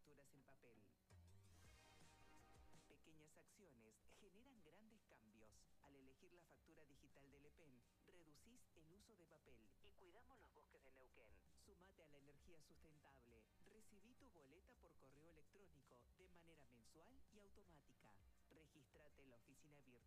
facturas en papel. Pequeñas acciones generan grandes cambios. Al elegir la factura digital de Le Pen, reducís el uso de papel y cuidamos los bosques de Neuquén. Sumate a la energía sustentable. Recibí tu boleta por correo electrónico de manera mensual y automática. Regístrate en la oficina virtual